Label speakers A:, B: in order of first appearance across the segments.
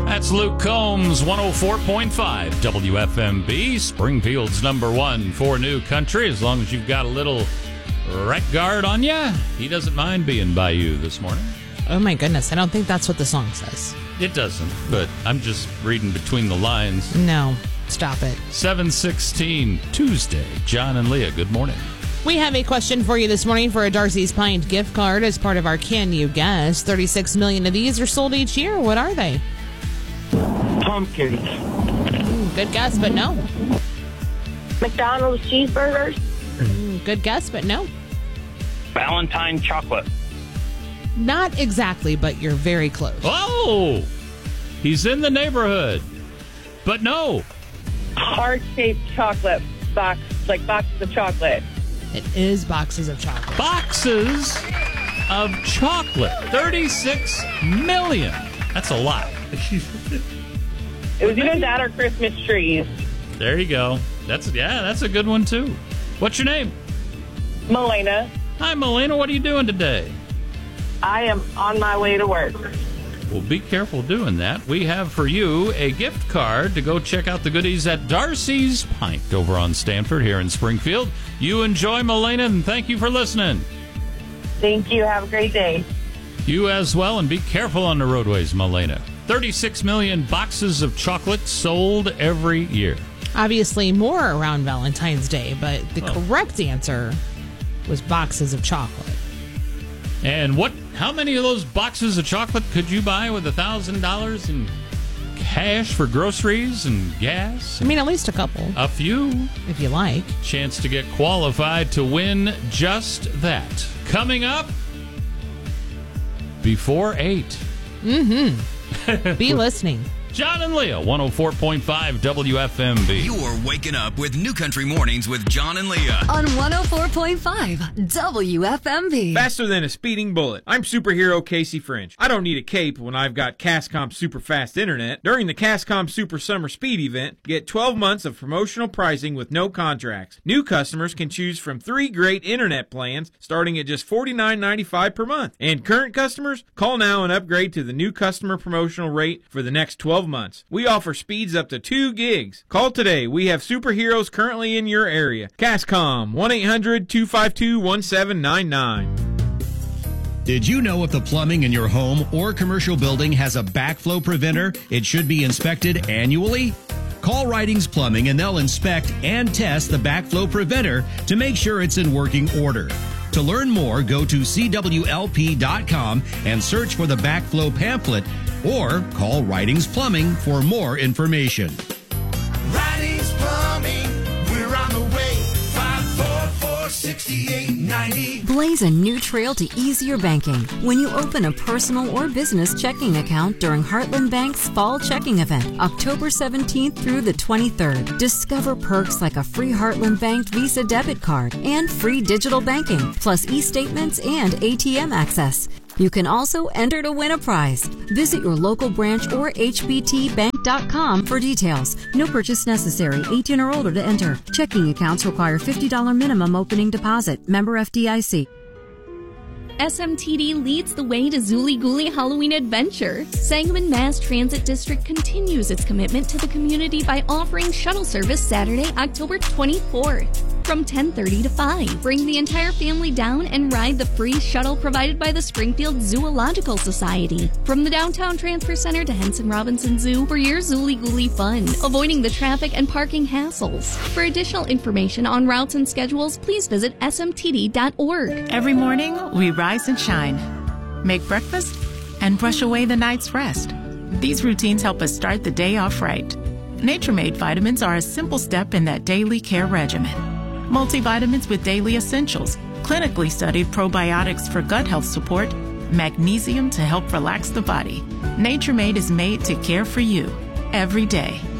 A: That's Luke Combs, 104.5 WFMB, Springfield's number one for new country. As long as you've got a little right guard on you, he doesn't mind being by you this morning.
B: Oh my goodness, I don't think that's what the song says.
A: It doesn't, but I'm just reading between the lines.
B: No, stop it.
A: 7:16, Tuesday. John and Leah, good morning.
B: We have a question for you this morning for a Darcy's Pint gift card as part of our Can You Guess? 36 million of these are sold each year. What are they?
C: Pumpkins.
B: Good guess, but no.
D: McDonald's cheeseburgers.
B: Good guess, but no.
C: Valentine chocolate.
B: Not exactly, but you're very close.
A: Oh! He's in the neighborhood. But no.
D: Heart-shaped chocolate box, like boxes of chocolate.
B: It is boxes of chocolate.
A: Boxes of chocolate. 36 million. That's a lot.
D: It was either that or Christmas trees.
A: There you go. That's a good one, too. What's your name?
D: Melena,
A: Hi, Melina. What are you doing today?
D: I am on my way to work.
A: Well, be careful doing that. We have for you a gift card to go check out the goodies at Darcy's Pint over on Stanford here in Springfield. You enjoy, Melina, and thank you for listening.
D: Thank you. Have a great day.
A: You as well, and be careful on the roadways, Melina. 36 million boxes of chocolate sold every year.
B: Obviously more around Valentine's Day, but the correct answer was boxes of chocolate.
A: And how many of those boxes of chocolate could you buy with $1,000 in cash for groceries and gas?
B: I mean, at least a couple.
A: A few.
B: If you like.
A: Chance to get qualified to win just that. Coming up before 8.
B: Mm-hmm. Be listening.
A: John and Leah, 104.5 WFMB.
E: You're waking up with New Country Mornings with John and Leah
F: on 104.5 WFMB.
G: Faster than a speeding bullet. I'm superhero Casey French. I don't need a cape when I've got Cascom Super Fast Internet. During the Cascom Super Summer Speed event, get 12 months of promotional pricing with no contracts. New customers can choose from 3 great internet plans starting at just $49.95 per month. And current customers, call now and upgrade to the new customer promotional rate for the next 12 months. We offer speeds up to 2 gigs. Call today. We have superheroes currently in your area. Cascom, 1-800-252-1799.
H: Did you know if the plumbing in your home or commercial building has a backflow preventer, it should be inspected annually? Call Ridings Plumbing and they'll inspect and test the backflow preventer to make sure it's in working order. To learn more, go to CWLP.com and search for the backflow pamphlet or call Ridings Plumbing for more information.
I: Ridings Plumbing, we're on the way. 544-6890.
F: Blaze a new trail to easier banking when you open a personal or business checking account during Heartland Bank's Fall Checking Event, October 17th through the 23rd. Discover perks like a free Heartland Bank Visa debit card and free digital banking, plus e-statements and ATM access. You can also enter to win a prize. Visit your local branch or hbtbank.com for details. No purchase necessary. 18 or older to enter. Checking accounts require $50 minimum opening deposit. Member FDIC.
J: SMTD leads the way to Zooly Gooly Halloween Adventure. Sangamon Mass Transit District continues its commitment to the community by offering shuttle service Saturday, October 24th from 10:30 to 5. Bring the entire family down and ride the free shuttle provided by the Springfield Zoological Society. From the Downtown Transfer Center to Henson Robinson Zoo for your Zooly Gooly fun, avoiding the traffic and parking hassles. For additional information on routes and schedules, please visit smtd.org.
K: Every morning, we rise and shine, make breakfast, and brush away the night's rest. These routines help us start the day off right. Nature-Made vitamins are a simple step in that daily care regimen. Multivitamins with daily essentials, clinically studied probiotics for gut health support, magnesium to help relax the body. Nature-Made is made to care for you every day.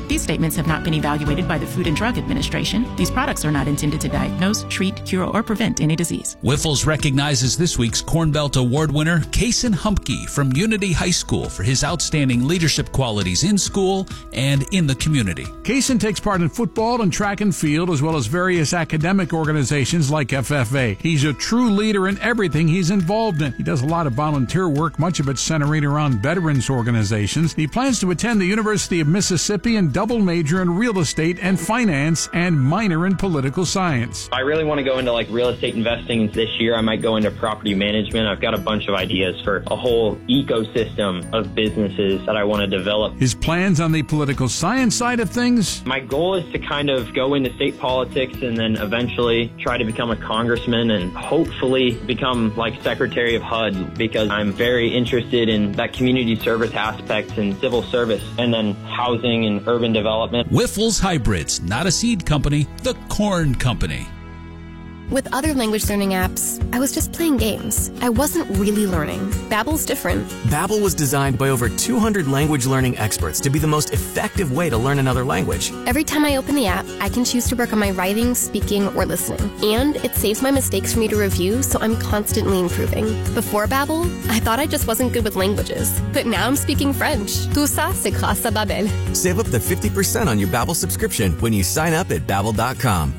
K: These statements have not been evaluated by the Food and Drug Administration. These products are not intended to diagnose, treat, cure, or prevent any disease.
L: Whiffles recognizes this week's Corn Belt Award winner, Kason Humpke from Unity High School, for his outstanding leadership qualities in school and in the community.
M: Kason takes part in football and track and field, as well as various academic organizations like FFA. He's a true leader in everything he's involved in. He does a lot of volunteer work, much of it centering around veterans organizations. He plans to attend the University of Mississippi and double major in real estate and finance and minor in political science.
N: I really want to go into real estate investing this year. I might go into property management. I've got a bunch of ideas for a whole ecosystem of businesses that I want to develop.
M: His plans on the political science side of things?
N: My goal is to kind of go into state politics and then eventually try to become a congressman and hopefully become Secretary of HUD, because I'm very interested in that community service aspect and civil service, and then housing and urban development.
L: Whiffles Hybrids, not a seed company, the corn company.
O: With other language learning apps, I was just playing games. I wasn't really learning. Babbel's different.
P: Babbel was designed by over 200 language learning experts to be the most effective way to learn another language.
O: Every time I open the app, I can choose to work on my writing, speaking, or listening. And it saves my mistakes for me to review, so I'm constantly improving. Before Babbel, I thought I just wasn't good with languages. But now I'm speaking French. Tout ça, c'est grâce à Babbel.
P: Save up to 50% on your Babbel subscription when you sign up at Babbel.com.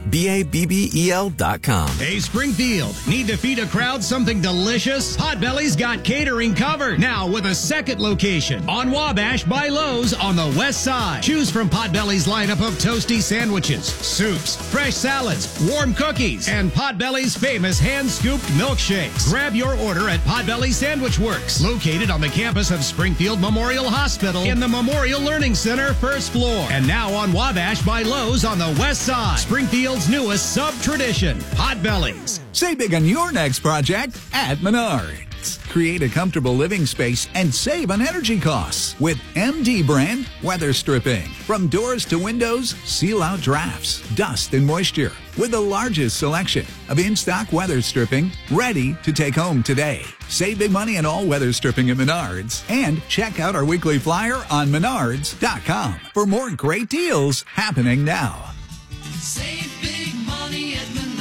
P: Babbel.com.
H: Hey, Springfield, need to feed a crowd something delicious? Potbelly's got catering covered. Now with a second location on Wabash by Lowe's on the west side. Choose from Potbelly's lineup of toasty sandwiches, soups, fresh salads, warm cookies, and Potbelly's famous hand-scooped milkshakes. Grab your order at Potbelly Sandwich Works, located on the campus of Springfield Memorial Hospital in the Memorial Learning Center, first floor. And now on Wabash by Lowe's on the west side. Springfield's newest sub-tradition, Potbelly's.
Q: Say big on your next project at Menards. Create a comfortable living space and save on energy costs with MD brand weather stripping. From doors to windows, seal out drafts, dust, and moisture with the largest selection of in-stock weather stripping ready to take home today. Save big money on all weather stripping at Menards and check out our weekly flyer on Menards.com for more great deals happening now.
I: Save big money at Menards.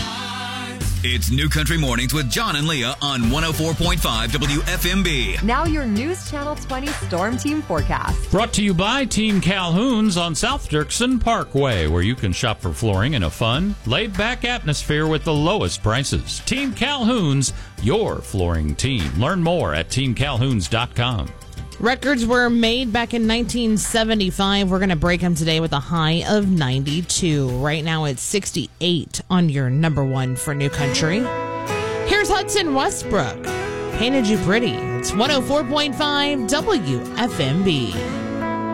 E: It's New Country Mornings with John and Leah on 104.5 WFMB.
R: Now your News Channel 20 Storm Team forecast.
A: Brought to you by Team Calhoun's on South Dirksen Parkway, where you can shop for flooring in a fun, laid-back atmosphere with the lowest prices. Team Calhoun's, your flooring team. Learn more at teamcalhouns.com.
B: Records were made back in 1975. We're going to break them today with a high of 92. Right now it's 68 on your number one for New Country. Here's Hudson Westbrook. Painted You Pretty. It's 104.5 WFMB.